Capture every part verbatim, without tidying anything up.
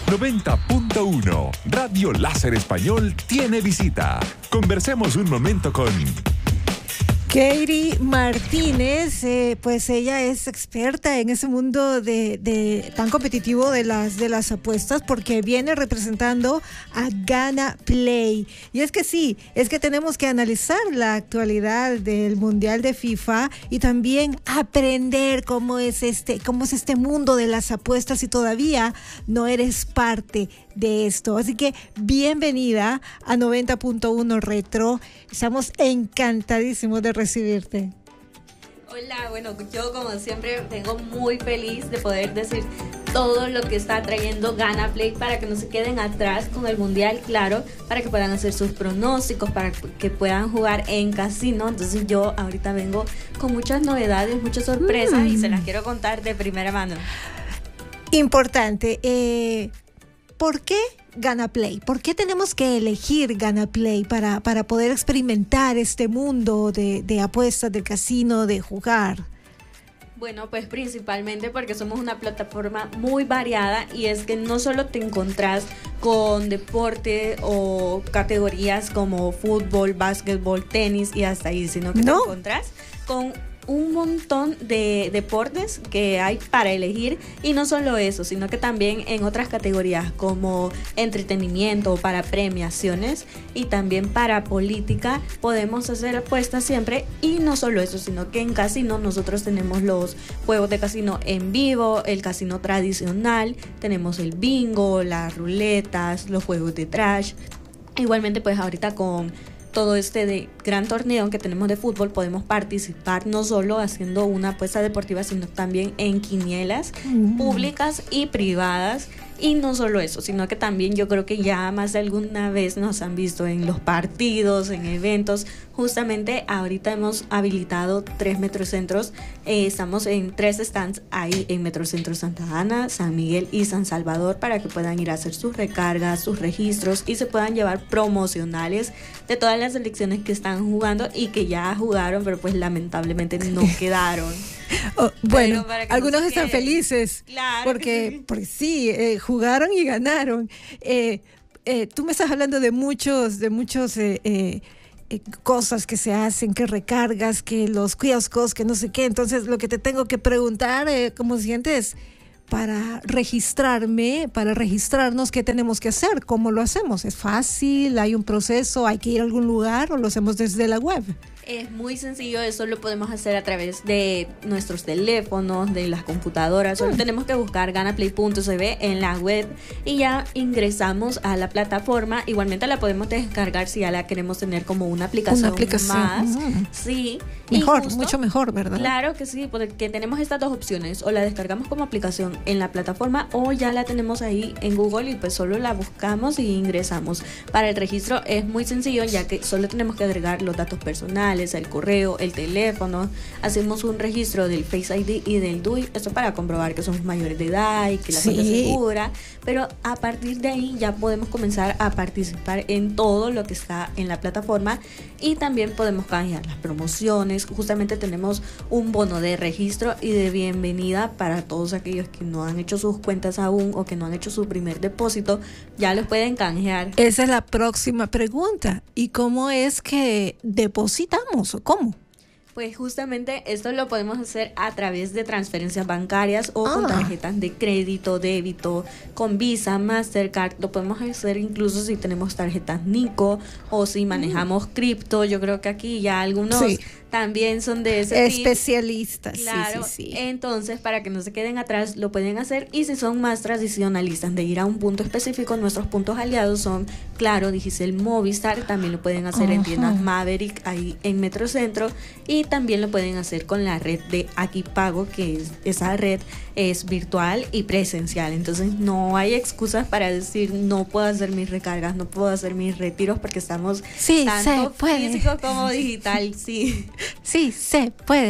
noventa punto uno. Radio Láser Español tiene visita. Conversemos un momento con Katie Martínez. Eh, pues ella es experta en ese mundo de, de tan competitivo de las, de las apuestas, porque viene representando a Gana Play. Y es que sí, es que tenemos que analizar la actualidad del Mundial de FIFA y también aprender cómo es este, cómo es este mundo de las apuestas si todavía no eres parte de esto. Así que bienvenida a noventa punto uno Retro. Estamos encantadísimos de recibirte. Hola, bueno, yo como siempre vengo muy feliz de poder decir todo lo que está trayendo Gana Play para que no se queden atrás con el Mundial, claro, para que puedan hacer sus pronósticos, para que puedan jugar en casino. Entonces yo ahorita vengo con muchas novedades, muchas sorpresas mm. y se las quiero contar de primera mano. Importante, eh... ¿por qué Gana Play? ¿Por qué tenemos que elegir Gana Play para, para poder experimentar este mundo de, de apuestas, del casino, de jugar? Bueno, pues principalmente porque somos una plataforma muy variada, y es que no solo te encontrás con deporte o categorías como fútbol, básquetbol, tenis y hasta ahí, sino que ¿no? te encontrás con un montón de deportes que hay para elegir, y no solo eso, sino que también en otras categorías como entretenimiento, para premiaciones y también para política podemos hacer apuestas siempre. Y no solo eso, sino que en casino nosotros tenemos los juegos de casino en vivo, el casino tradicional, tenemos el bingo, las ruletas, los juegos de trash. Igualmente pues ahorita con todo este de gran torneo que tenemos de fútbol podemos participar no solo haciendo una apuesta deportiva, sino también en quinielas mm. públicas y privadas. Y no solo eso, sino que también yo creo que ya más de alguna vez nos han visto en los partidos, en eventos. Justamente ahorita hemos habilitado tres metrocentros, eh, estamos en tres stands ahí en Metrocentro Santa Ana, San Miguel y San Salvador, para que puedan ir a hacer sus recargas, sus registros y se puedan llevar promocionales de todas las selecciones que están jugando y que ya jugaron, pero pues lamentablemente no quedaron. Oh, bueno, algunos no están felices, claro, porque, porque sí, eh, jugaron y ganaron. Eh, eh, tú me estás hablando de muchos, de muchos eh, eh, eh, cosas que se hacen, que recargas, que los kioscos, que no sé qué. Entonces, lo que te tengo que preguntar, eh, como sientes, para registrarme, para registrarnos, ¿qué tenemos que hacer? ¿Cómo lo hacemos? ¿Es fácil? ¿Hay un proceso? ¿Hay que ir a algún lugar o lo hacemos desde la web? Es muy sencillo, eso lo podemos hacer a través de nuestros teléfonos, de las computadoras. Solo mm. tenemos que buscar ganaplay punto c b en la web y ya ingresamos a la plataforma. Igualmente la podemos descargar si ya la queremos tener como una aplicación, una aplicación. más. Mm. Sí. Mejor, justo, mucho mejor, ¿verdad? Claro que sí, porque tenemos estas dos opciones. O la descargamos como aplicación en la plataforma o ya la tenemos ahí en Google y pues solo la buscamos y ingresamos. Para el registro es muy sencillo, ya que solo tenemos que agregar los datos personales, el correo, el teléfono. Hacemos un registro del Face I D y del D U I, esto para comprobar que somos mayores de edad y que la cuenta sí. es segura, pero a partir de ahí ya podemos comenzar a participar en todo lo que está en la plataforma y también podemos canjear las promociones. Justamente tenemos un bono de registro y de bienvenida para todos aquellos que no han hecho sus cuentas aún o que no han hecho su primer depósito, ya los pueden canjear. Esa es la próxima pregunta. ¿Y cómo es que depositamos o cómo? Pues justamente esto lo podemos hacer a través de transferencias bancarias o ah. con tarjetas de crédito, débito, con Visa, Mastercard. Lo podemos hacer incluso si tenemos tarjetas Nico o si manejamos mm. cripto. Yo creo que aquí ya algunos sí. también son de ese especialistas. Tipo. Claro, sí, sí, sí. Entonces para que no se queden atrás lo pueden hacer. Y si son más tradicionalistas de ir a un punto específico, nuestros puntos aliados son Claro, Digicel, Movistar. También lo pueden hacer uh-huh. en tiendas Maverick ahí en Metrocentro, y también lo pueden hacer con la red de Aquipago, que es, esa red es virtual y presencial. Entonces no hay excusas para decir no puedo hacer mis recargas, no puedo hacer mis retiros, porque estamos sí, tanto se puede. físico como digital. Sí. Sí, se puede.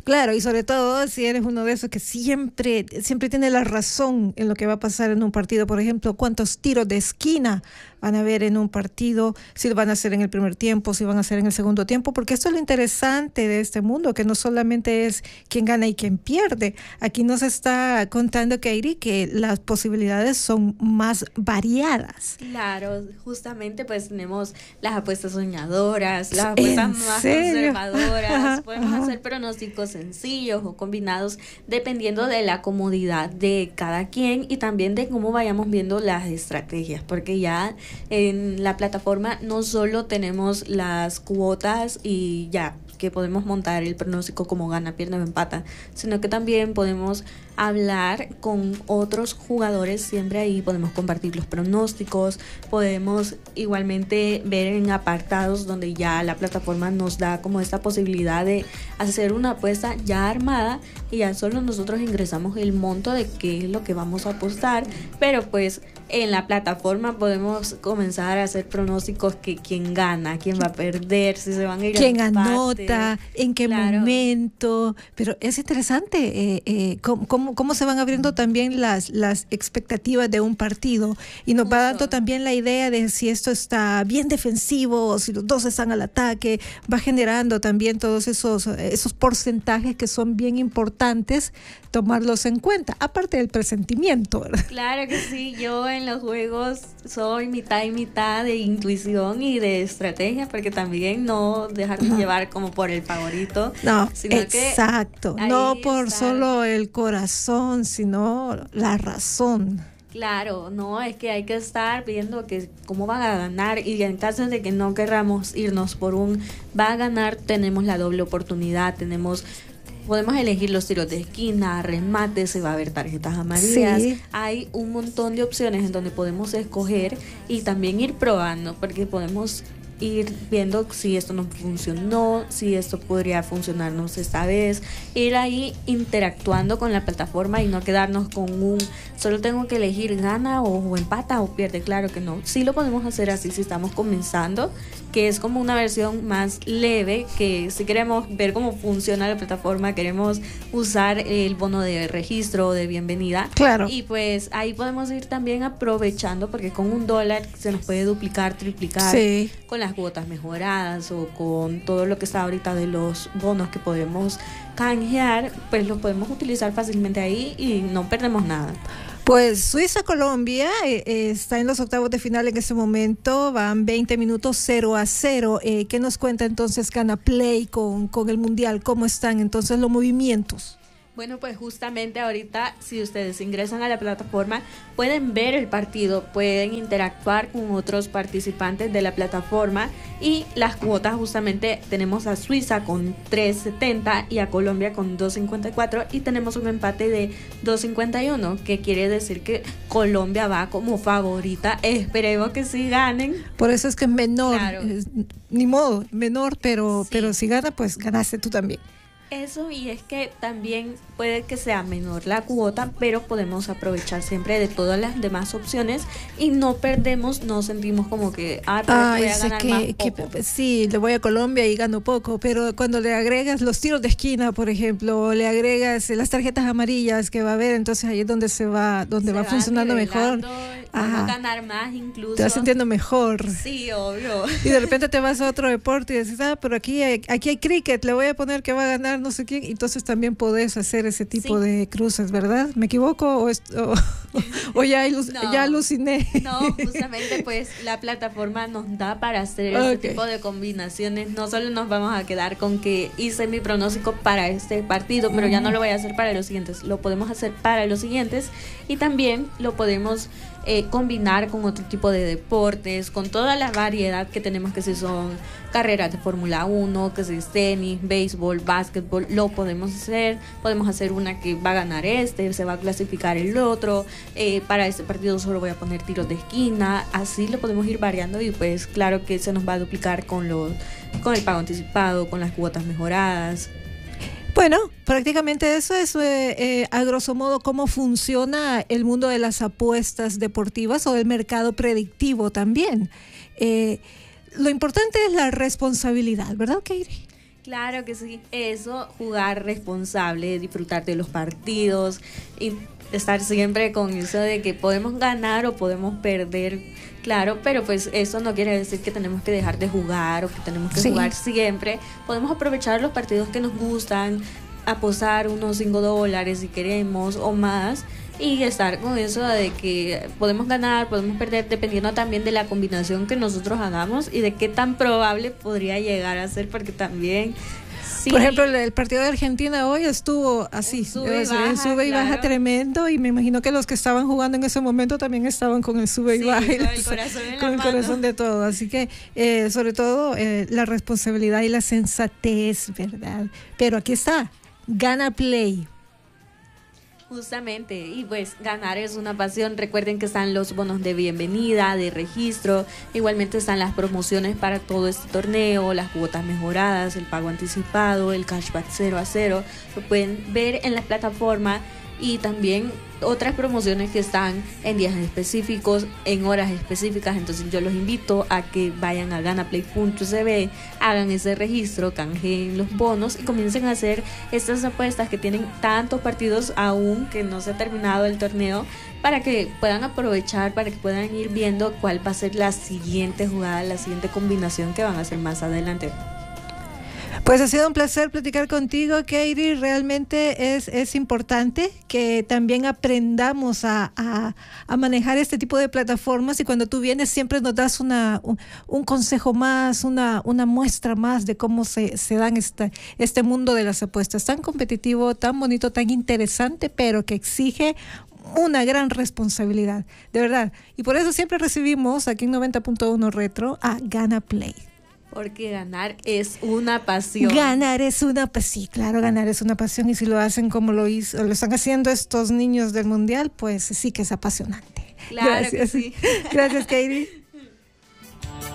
Claro, y sobre todo si eres uno de esos que siempre, siempre tiene la razón en lo que va a pasar en un partido. Por ejemplo, cuántos tiros de esquina van a haber en un partido, si lo van a hacer en el primer tiempo, si van a hacer en el segundo tiempo, porque esto es lo interesante de este mundo, que no solamente es quién gana y quién pierde. Aquí nos está contando Katie que las posibilidades son más variadas. Claro, justamente pues tenemos las apuestas soñadoras, las apuestas más conservadoras, ajá, podemos ajá. hacer pronósticos sencillos o combinados dependiendo de la comodidad de cada quien y también de cómo vayamos viendo las estrategias, porque ya en la plataforma no solo tenemos las cuotas y ya que podemos montar el pronóstico como gana, pierde o empata, sino que también podemos hablar con otros jugadores, siempre ahí podemos compartir los pronósticos, podemos igualmente ver en apartados donde ya la plataforma nos da como esta posibilidad de hacer una apuesta ya armada y ya solo nosotros ingresamos el monto de qué es lo que vamos a apostar, pero pues en la plataforma podemos comenzar a hacer pronósticos que quién gana, quién va a perder, si se van a ir quién a anota, en qué claro. momento, pero es interesante eh, eh, cómo, cómo, cómo se van abriendo también las, las expectativas de un partido y nos Justo. va dando también la idea de si esto está bien defensivo o si los dos están al ataque, va generando también todos esos, esos porcentajes que son bien importantes tomarlos en cuenta, aparte del presentimiento, ¿verdad? Claro que sí, yo en los juegos soy mitad y mitad de intuición y de estrategia, porque también no dejarme llevar como por el favorito. No, sino exacto, que no por estar... solo el corazón, sino la razón. Claro, no, es que hay que estar viendo que cómo van a ganar y en caso de que no querramos irnos por un va a ganar, tenemos la doble oportunidad, tenemos... Podemos elegir los tiros de esquina, remates, se va a ver tarjetas amarillas. Sí. Hay un montón de opciones en donde podemos escoger y también ir probando, porque podemos ir viendo si esto no funcionó, si esto podría funcionarnos esta vez, ir ahí interactuando con la plataforma y no quedarnos con un solo tengo que elegir gana o, o empata o pierde. Claro que no, sí lo podemos hacer así si estamos comenzando, que es como una versión más leve, que si queremos ver cómo funciona la plataforma, queremos usar el bono de registro o de bienvenida, claro, y pues ahí podemos ir también aprovechando, porque con un dólar se nos puede duplicar, triplicar, sí, con las cuotas mejoradas o con todo lo que está ahorita de los bonos que podemos canjear, pues lo podemos utilizar fácilmente ahí y no perdemos nada. Pues Suiza-Colombia eh, eh, está en los octavos de final en este momento, van veinte minutos cero a cero. Eh, ¿Qué nos cuenta entonces Gana Play con, con el Mundial? ¿Cómo están entonces los movimientos? Bueno, pues justamente ahorita, si ustedes ingresan a la plataforma, pueden ver el partido, pueden interactuar con otros participantes de la plataforma y las cuotas justamente tenemos a Suiza con tres setenta y a Colombia con dos cincuenta y cuatro y tenemos un empate de dos cincuenta y uno, que quiere decir que Colombia va como favorita. Esperemos que sí ganen. Por eso es que es menor, claro. es, ni modo, menor, pero, sí. pero si gana, pues ganaste tú también. Eso, y es que también puede que sea menor la cuota, pero podemos aprovechar siempre de todas las demás opciones y no perdemos, no sentimos como que ah, pero Ay, voy a ganar que, más que, poco. Sí, le voy a Colombia y gano poco, pero cuando le agregas los tiros de esquina, por ejemplo, o le agregas las tarjetas amarillas que va a haber, entonces ahí es donde se va, donde se va funcionando mejor. A ganar más incluso. Te vas sintiendo mejor. Sí, obvio. Y de repente te vas a otro deporte y dices, ah, pero aquí hay, aquí hay cricket, le voy a poner que va a ganar no sé quién, entonces también podés hacer ese tipo sí. de cruces, ¿verdad? ¿Me equivoco o, es, o, o ya, ilus, no, ya aluciné? No, justamente pues la plataforma nos da para hacer okay. este tipo de combinaciones. No solo nos vamos a quedar con que hice mi pronóstico para este partido, pero mm. ya no lo voy a hacer para los siguientes, lo podemos hacer para los siguientes y también lo podemos eh, combinar con otro tipo de deportes, con toda la variedad que tenemos, que si son carreras de Fórmula uno, que si es tenis, béisbol, básquetbol, lo podemos hacer. Podemos hacer una que va a ganar este, se va a clasificar el otro, eh, para este partido solo voy a poner tiros de esquina, así lo podemos ir variando y pues claro que se nos va a duplicar con los con el pago anticipado, con las cuotas mejoradas. Bueno, prácticamente eso es eh, eh, a grosso modo cómo funciona el mundo de las apuestas deportivas o del mercado predictivo también. Eh, lo importante es la responsabilidad, ¿verdad, Katie? Claro que sí, eso, jugar responsable, disfrutar de los partidos y estar siempre con eso de que podemos ganar o podemos perder, claro, pero pues eso no quiere decir que tenemos que dejar de jugar o que tenemos que sí. jugar siempre. Podemos aprovechar los partidos que nos gustan, apostar unos cinco dólares si queremos o más y estar con eso de que podemos ganar, podemos perder, dependiendo también de la combinación que nosotros hagamos y de qué tan probable podría llegar a ser, porque también... Sí. Por ejemplo, el partido de Argentina hoy estuvo así, sube y baja, el sube y claro. baja tremendo, y me imagino que los que estaban jugando en ese momento también estaban con el sube sí, y baja, con el corazón, en con la el mano. corazón de todo. Así que, eh, sobre todo, eh, la responsabilidad y la sensatez, ¿verdad? Pero aquí está, Gana Play. Justamente, y pues ganar es una pasión. Recuerden que están los bonos de bienvenida, de registro, igualmente están las promociones para todo este torneo, las cuotas mejoradas, el pago anticipado, el cashback cero a cero, lo pueden ver en la plataforma, y también otras promociones que están en días específicos, en horas específicas. Entonces yo los invito a que vayan a ganaplay punto c b, hagan ese registro, canjeen los bonos y comiencen a hacer estas apuestas que tienen tantos partidos aún que no se ha terminado el torneo, para que puedan aprovechar, para que puedan ir viendo cuál va a ser la siguiente jugada, la siguiente combinación que van a hacer más adelante. Pues ha sido un placer platicar contigo, Katie. Realmente es, es importante que también aprendamos a, a, a manejar este tipo de plataformas, y cuando tú vienes siempre nos das una, un, un consejo más, una, una muestra más de cómo se, se dan este, este mundo de las apuestas tan competitivo, tan bonito, tan interesante, pero que exige una gran responsabilidad, de verdad. Y por eso siempre recibimos aquí en noventa punto uno Retro a Gana Play. Porque ganar es una pasión. Ganar es una pasión, sí, claro, ganar es una pasión, y si lo hacen como lo hizo, lo están haciendo estos niños del Mundial, pues sí que es apasionante. Claro Gracias. que sí. Gracias, Katie.